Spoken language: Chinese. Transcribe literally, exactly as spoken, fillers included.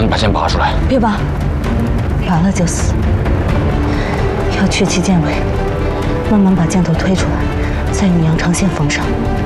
你把剑拔出来。 别拔，拔了就死。要去其剑尾，慢慢把箭头推出来，再用羊肠线缝上。